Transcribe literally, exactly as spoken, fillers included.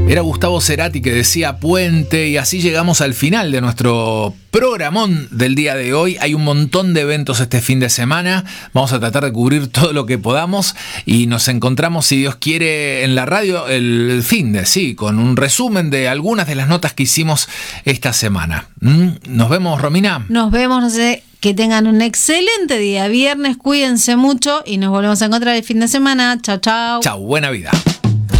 Era Gustavo Cerati que decía puente, y así llegamos al final de nuestro programón del día de hoy. Hay un montón de eventos este fin de semana. Vamos a tratar de cubrir todo lo que podamos y nos encontramos, si Dios quiere, en la radio el fin de, sí, con un resumen de algunas de las notas que hicimos esta semana. ¿Mm? Nos vemos, Romina. Nos vemos, no sé, que tengan un excelente día viernes, cuídense mucho y nos volvemos a encontrar el fin de semana. Chao, chao. Chao, buena vida.